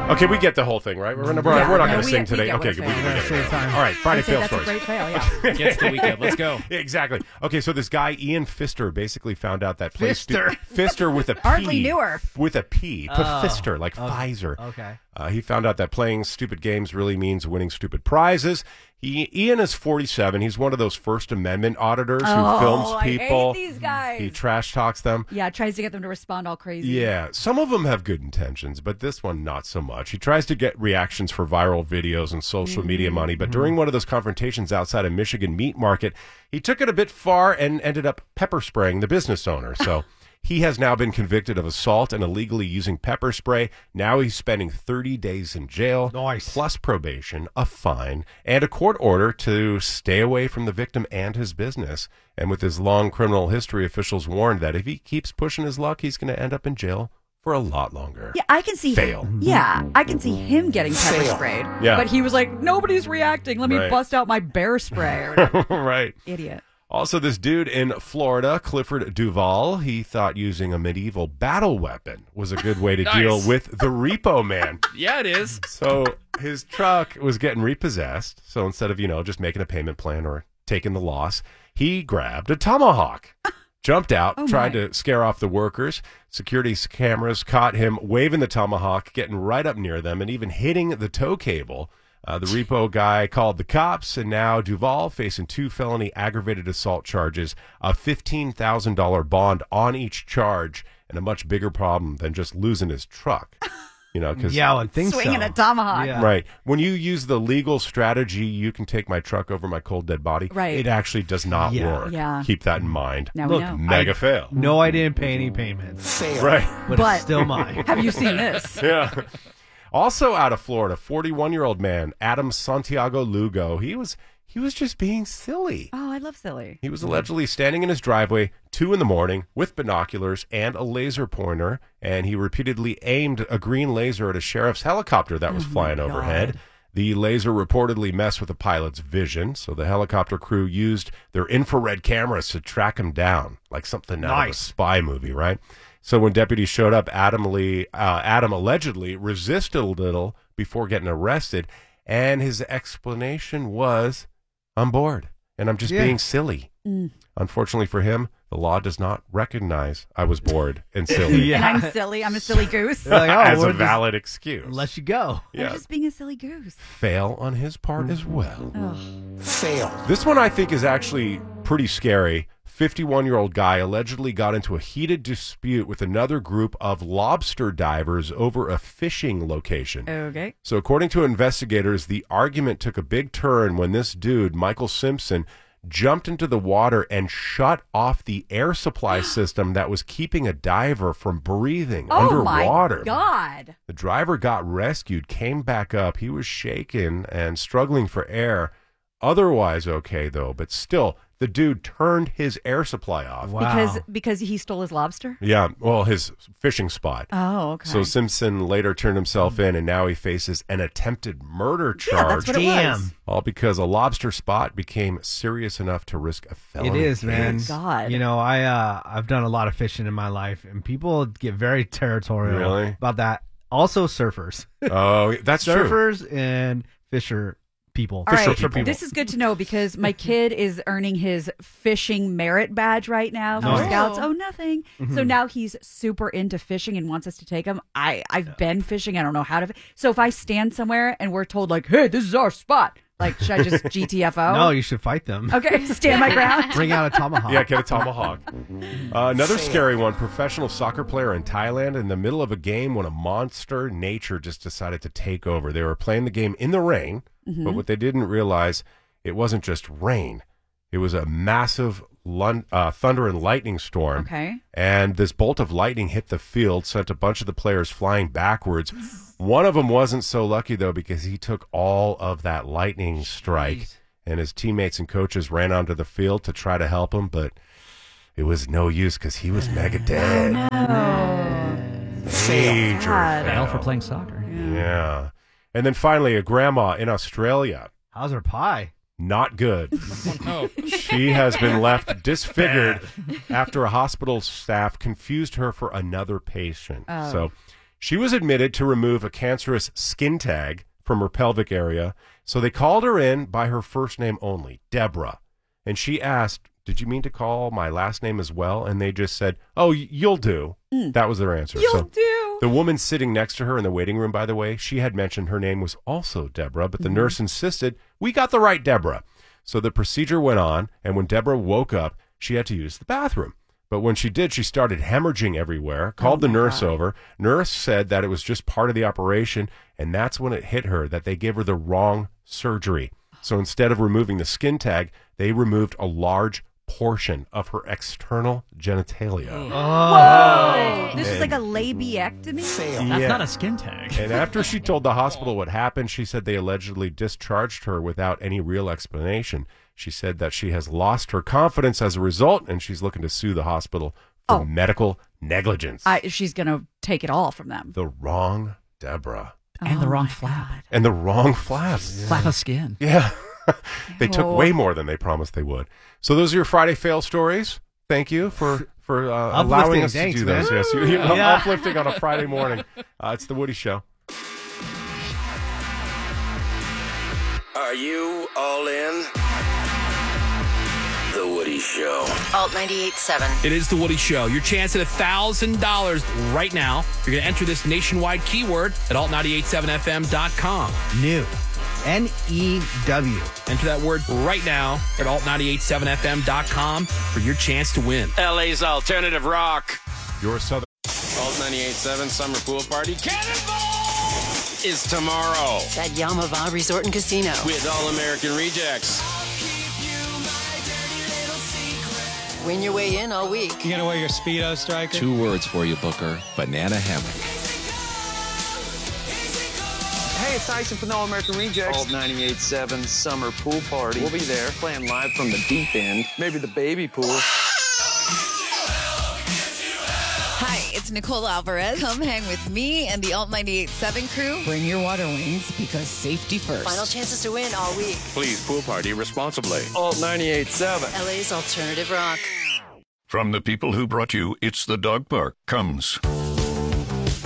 Okay, we get the whole thing, right? We're not going to sing today. Okay, we get it. All right, Friday fail That's stories. a great fail, yeah. Gets the weekend. Let's go. Exactly. Okay, so this guy, Ian Pfister, basically found out that Pfister. Pfister with a P. Hardly knew her. With a P. Pfister, like Pfizer. Okay. He found out that playing stupid games really means winning stupid prizes. Ian is 47. He's one of those First Amendment auditors who films people. I hate these guys. He trash talks them. Yeah, tries to get them to respond all crazy. Yeah, some of them have good intentions, but this one not so much. He tries to get reactions for viral videos and social media money, but during one of those confrontations outside a Michigan meat market, he took it a bit far and ended up pepper spraying the business owner. So he has now been convicted of assault and illegally using pepper spray. Now he's spending 30 days in jail, plus probation, a fine, and a court order to stay away from the victim and his business. And with his long criminal history, officials warned that if he keeps pushing his luck, he's going to end up in jail for a lot longer. Yeah, I can see Fail. Yeah, I can see him getting pepper sprayed. Yeah. But he was like, nobody's reacting. Let me bust out my bear spray. Or whatever. Right. Idiot. Also, this dude in Florida, Clifford Duvall, he thought using a medieval battle weapon was a good way to deal with the repo man. Yeah, it is. So his truck was getting repossessed. So instead of, just making a payment plan or taking the loss, he grabbed a tomahawk, jumped out, tried to scare off the workers. Security cameras caught him waving the tomahawk, getting right up near them, and even hitting the tow cable. The repo guy called the cops, and now Duvall facing 2 felony aggravated assault charges, a $15,000 bond on each charge, and a much bigger problem than just losing his truck. Because I would think Swinging so. a tomahawk. Yeah. right when you use the legal strategy, you can take my truck over my cold dead body. Right. It actually does not work. Yeah. Keep that in mind. Now Look, we know. Mega fail. No, I didn't pay any payments. Right. But But- it's still mine. Have you seen this? Yeah. Also out of Florida, 41-year-old man, Adam Santiago Lugo, he was just being silly. Oh, I love silly. He was allegedly standing in his driveway 2 a.m. with binoculars and a laser pointer, and he repeatedly aimed a green laser at a sheriff's helicopter that was flying overhead. The laser reportedly messed with the pilot's vision, so the helicopter crew used their infrared cameras to track him down, like something out of a spy movie, right? So when deputies showed up, Adam allegedly resisted a little before getting arrested, and his explanation was, I'm bored, and I'm just being silly. Unfortunately for him, the law does not recognize I was bored and silly And I'm silly. I'm a silly goose. They're like, as we'll a just valid excuse. let you go. I'm just being a silly goose. Fail on his part as well. Ugh. Fail. This one I think is actually pretty scary. 51-year-old guy allegedly got into a heated dispute with another group of lobster divers over a fishing location. Okay. So according to investigators, the argument took a big turn when this dude, Michael Simpson, jumped into the water and shut off the air supply system that was keeping a diver from breathing underwater. Oh, my God. The driver got rescued, came back up. He was shaken and struggling for air. Otherwise okay, though, but still, the dude turned his air supply off. Wow. Because he stole his lobster? Yeah, well, his fishing spot. Oh, okay. So Simpson later turned himself in, and now he faces an attempted murder Yeah, charge. that's what it was. All because a lobster spot became serious enough to risk a felony. It is, man. case. God. I've done a lot of fishing in my life, and people get very territorial Really? about that. Also, surfers. Oh, that's true. Surfers and fisher people. All right, Fisher people. this is good to know because my kid is earning his fishing merit badge right now from Nice. Scouts. Oh, nothing. So now he's super into fishing and wants us to take him. I've been fishing. I don't know how to. So if I stand somewhere and we're told like, "Hey, this is our spot," like, should I just GTFO? No, you should fight them. Okay, stand my ground. Bring out a tomahawk. Yeah, get a tomahawk. Another scary one. Professional soccer player in Thailand in the middle of a game when a monster nature just decided to take over. They were playing the game in the rain, but what they didn't realize, it wasn't just rain. It was a massive thunder and lightning storm. Okay. And this bolt of lightning hit the field, sent a bunch of the players flying backwards. One of them wasn't so lucky, though, because he took all of that lightning strike. And his teammates and coaches ran onto the field to try to help him, but it was no use because he was mega dead. Major Sad. Fail for playing soccer. Yeah. And then finally, a grandma in Australia. How's her pie? Not good. Oh, She has been left disfigured after a hospital staff confused her for another patient. So She was admitted to remove a cancerous skin tag from her pelvic area, so they called her in by her first name only, Deborah. And she asked, "Did you mean to call my last name as well?" And they just said, "Oh, you'll do." That was their answer. You'll do. The woman sitting next to her in the waiting room, by the way, she had mentioned her name was also Deborah, but the nurse insisted, "We got the right Deborah." So the procedure went on, and when Deborah woke up, she had to use the bathroom. But when she did, she started hemorrhaging everywhere, called the nurse over. Nurse said that it was just part of the operation, and that's when it hit her that they gave her the wrong surgery. So instead of removing the skin tag, they removed a large portion of her external genitalia. Whoa! This is like a labiectomy? That's not a skin tag. And after she told the hospital what happened, she said they allegedly discharged her without any real explanation. She said that she has lost her confidence as a result, and she's looking to sue the hospital for medical negligence. She's going to take it all from them. The wrong Deborah. And the wrong flap. And the wrong flap. Flap of skin. Yeah. They took way more than they promised they would. So those are your Friday fail stories. Thank you for allowing us Thanks, to do those. man. Yes, you're uplifting on a Friday morning. It's the Woody Show. Are you all in? The Woody Show. Alt 98.7. It is the Woody Show. Your chance at $1,000 right now. You're going to enter this nationwide keyword at alt987fm.com. New. N-E-W. Enter that word right now at alt987fm.com for your chance to win. LA's alternative rock. Your Southern. Alt 98.7 Summer Pool Party Cannonball is tomorrow At Yamava Resort and Casino. with All American Rejects. Win your way in all week. You gonna wear your Speedo, Striker? 2 words for you, Booker. Banana hammock. Hey, it's Tyson from the All American Rejects. Alt 98.7 Summer Pool Party. We'll be there playing live from the deep end, maybe the baby pool. Hi, it's Nicole Alvarez. Come hang with me and the Alt 98.7 crew. Bring your water wings because safety first. Final chances to win all week. Please pool party responsibly. Alt 98.7. LA's alternative rock. From the people who brought you It's the Dog Park comes